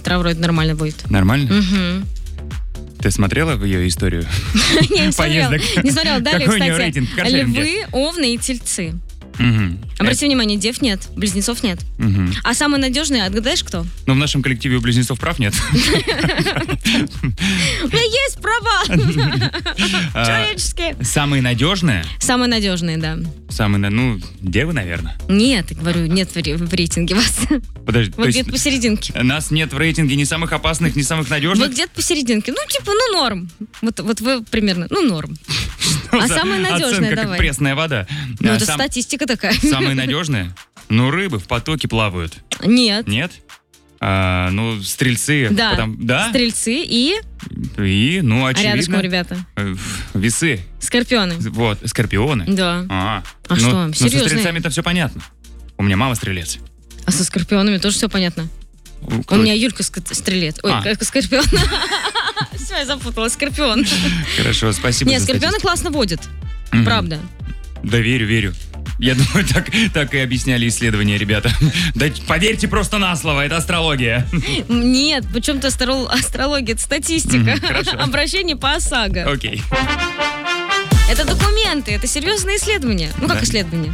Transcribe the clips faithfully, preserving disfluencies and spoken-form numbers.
ветра вроде нормально будет. Нормально? Угу. Ты смотрела в ее историю? Не смотрела. Не смотрела. Далее, кстати, львы, львы, овны и тельцы. Обрати внимание, дев нет, близнецов нет. А самый надежный, отгадаешь, кто? Ну, в нашем коллективе у близнецов прав нет. У меня есть права человеческие. Самые надежные? Самые надежные, да. Самые, ну, девы, наверное. Нет, говорю, нет в рейтинге вас. Подожди, вот где-то посерединке. Нас нет в рейтинге ни самых опасных, ни самых надежных? Вот где-то посерединке. Ну, типа, ну, норм. Вот, вот вы примерно, ну, норм. А самые надежные, давай. Как пресная вода. Ну, это статистика такая. Самые надежные? Ну, рыбы в потоке плавают. Нет. Нет? А, ну, стрельцы. Да. Потом, да? Стрельцы и... И, ну, очевидно. А рядышком, ребята? Весы. Скорпионы. Вот, скорпионы? Да. А, а ну, что, серьезно? Ну, со стрельцами-то все понятно. У меня мама стрелец. А со скорпионами тоже все понятно? Кто? У меня Юлька стрелец. Ой, а. скорпион. Все, я запуталась. Скорпион. Хорошо, спасибо. Нет, скорпионы классно водят. Правда. Да, верю, верю. Я думаю, так, так и объясняли исследования, ребята. Да поверьте просто на слово, это астрология. Нет, почему-то астрология, это статистика. Mm, обращение по ОСАГО. Окей. Это документы, это серьезные исследования. Ну, как да. исследования?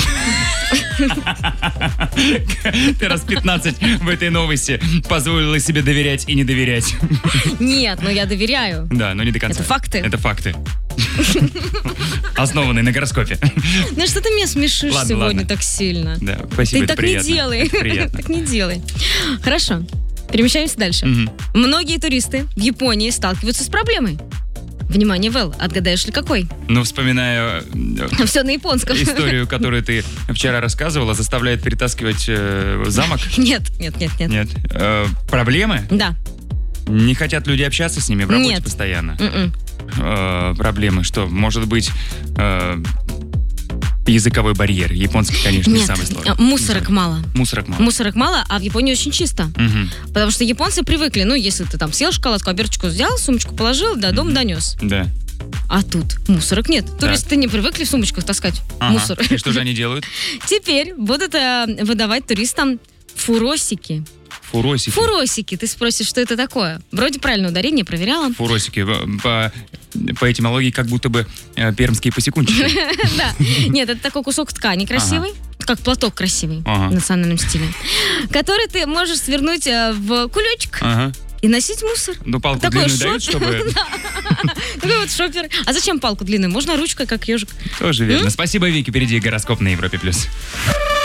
Ты раз пятнадцать в этой новости позволила себе доверять и не доверять. Нет, но я доверяю. Да, но не до конца. Это факты. Это факты. Основанные на гороскопе. Ну что ты меня смешишь ладно, сегодня ладно. так сильно? Да, спасибо, ты так приятно. не делай. Так не делай. Хорошо, перемещаемся дальше. Угу. Многие туристы в Японии сталкиваются с проблемой. Внимание, Вэл, отгадаешь ли какой? Ну, вспоминаю все на японском. Историю, которую ты вчера рассказывала, заставляет перетаскивать э, замок? Нет, нет, нет, нет. Нет. Э, проблемы? Да. Не хотят люди общаться с ними в работе нет. постоянно? Mm-mm. Э, проблемы, что? Может быть, э, языковой барьер. Японский, конечно, нет. не самый сложный. Мусорок мало. Мусорок мало. Мусорок мало, а в Японии очень чисто. Угу. Потому что японцы привыкли, ну, если ты там съел шоколадку, оберточку взял, сумочку положил, до дома донес. Да. А тут мусорок нет. Туристы не привыкли в сумочках таскать ага. мусор. И что же они делают? Теперь будут э, выдавать туристам фуросики. Фуросики. Фуросики. Ты спросишь, что это такое? Вроде правильное ударение, проверяла. Фуросики. По, по этимологии как будто бы э, пермские посекунчики. Да. Нет, это такой кусок ткани красивый, как платок красивый в национальном стиле, который ты можешь свернуть в кулечек и носить мусор. Ну, палку длинную дают, чтобы... Такой вот шопер. А зачем палку длинную? Можно ручкой, как ежик. Тоже верно. Спасибо, Вики. Впереди гороскоп на Европе+. плюс.